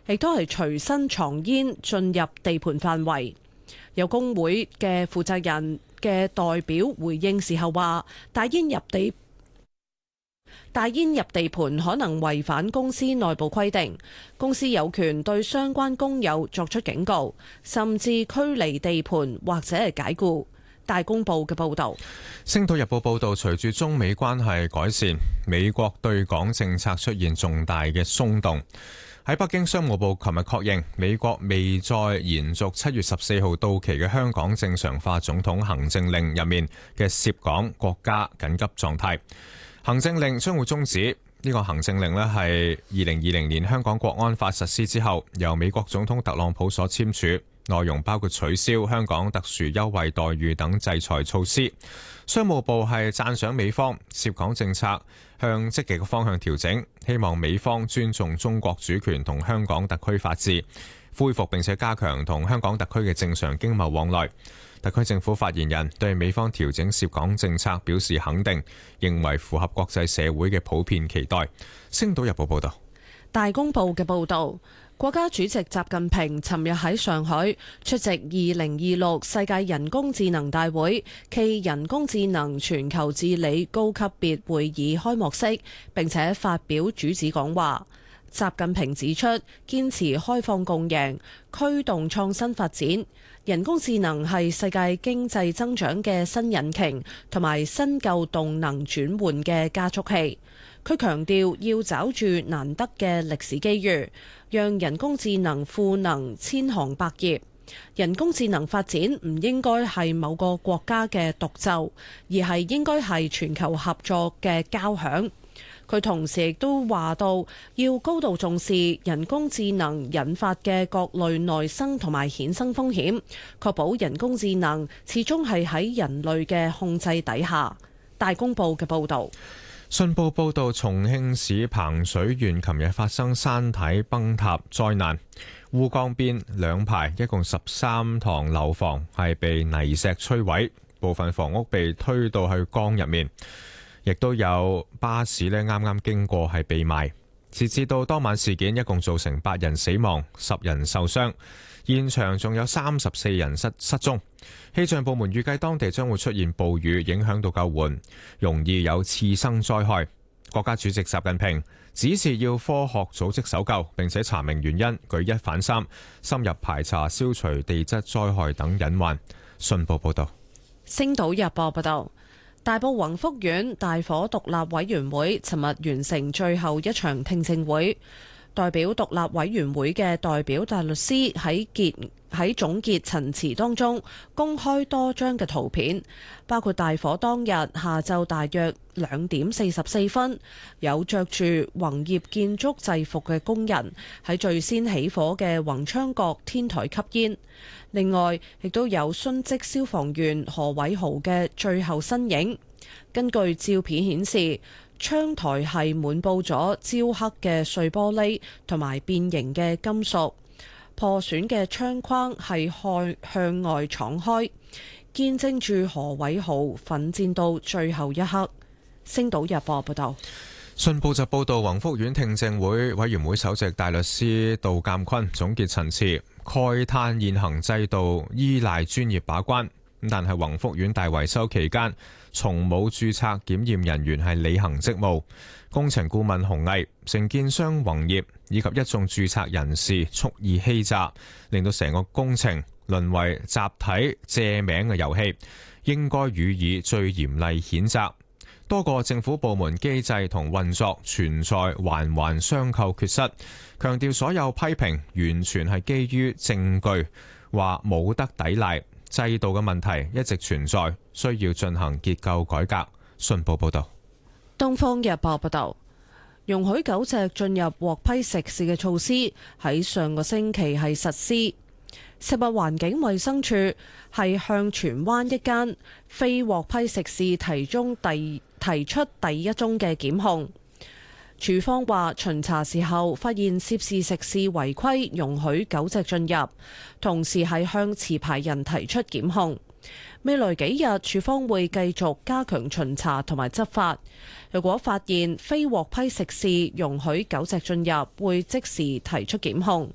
亦都係隨身藏煙進入地盤範圍。有工會嘅負責人嘅代表回應時候話，帶煙入地盤可能違反公司內部規定，公司有權對相關工友作出警告，甚至驅離地盤或者係解僱。大公報嘅報導， 星島日報報導，隨住中美關係改善，美國對港政策出現重大嘅鬆動。喺北京，商務部琴日確認，美國未再延續7月14號到期嘅香港正常化總統行政令入面嘅涉港國家緊急狀態。行政令將會終止。呢個行政令呢係2020年香港國安法實施之後，由美國總統特朗普所簽署，內容包括取消香港特殊優惠待遇等制裁措施。商務部係讚賞美方涉港政策向積極嘅方向調整，希望美方尊重中國主權同香港特區法治，恢復並且加強同香港特區嘅正常經貿往來。特區政府發言人對美方調整涉港政策表示肯定，認為符合國際社會嘅普遍期待。星島日報報道。 大公報嘅報導，國家主席習近平尋日喺上海出席2026世界人工智能大會暨人工智能全球治理高級別會議開幕式，並且發表主旨講話。習近平指出，堅持開放共贏，驅動創新發展。人工智能係世界經濟增長嘅新引擎，同埋新舊動能轉換嘅加速器。佢強調要抓住難得嘅歷史機遇，讓人工智能賦能千行百業。人工智能發展唔應該係某個國家嘅獨奏，而係應該係全球合作嘅交響。佢同時亦都話到，要高度重視人工智能引發嘅各類內生同埋衍生風險，確保人工智能始終係喺人類嘅控制底下。大公報嘅報導。 信報報導，重慶市彭水縣琴日發生山體崩塌災難，烏江邊兩排一共13幢樓房係被泥石摧毀，部分房屋被推到去江入面。亦都有巴士啱啱經過係被埋。截至到當晚事件，一共造成8人死亡、10人受傷，現場仲有34人失蹤。氣象部門預計當地將會出現暴雨，影響到救援，容易有次生災害。國家主席習近平指示要科學組織搜救，並且查明原因，舉一反三，深入排查消除地質災害等隱患。信報報道。 星島日報報道。大埔宏福苑大火獨立委員會尋日完成最後一場聽證會，代表獨立委員會嘅代表大律師喺總結陳詞當中公開多張嘅圖片，包括大火當日下晝大約2點44分，有着住宏業建築制服嘅工人喺最先起火嘅宏昌閣天台吸煙。另外，亦都有殉職消防員何偉豪嘅最後身影。根據照片顯示，窗台係滿佈咗焦黑嘅碎玻璃同埋變形嘅金屬，破損嘅窗框係向外敞開，見證住何偉豪奮戰到最後一刻。星島日報報道。 信報就報道，宏福苑聽證會委員會首席大律師杜鑑坤總結陳詞，慨嘆現行制度依賴專業把關，但係宏福苑大維修期間從冇註冊檢驗人員係履行職務，工程顧問鴻毅、承建商宏業以及一眾註冊人士蓄意欺詐，令到成個工程淪為集體借名嘅遊戲，應該予以最嚴厲譴責。多個政府部門機制同運作存在環環相扣缺失，強調所有批評完全係基於證據，話冇得抵賴，制度嘅問題一直存在，需要進行結構改革。信報報道。 東方日報報道，容許狗隻進入獲批食肆嘅措施喺上個星期係實施。食物環境衛生署係向荃灣一間非獲批食肆提出第一宗嘅檢控。署方話巡查時候發現涉事食肆違規容許狗隻進入，同時係向持牌人提出檢控。未來幾日署方會繼續加強巡查同埋執法。如果發現非獲批食肆容許狗隻進入，會即時提出檢控。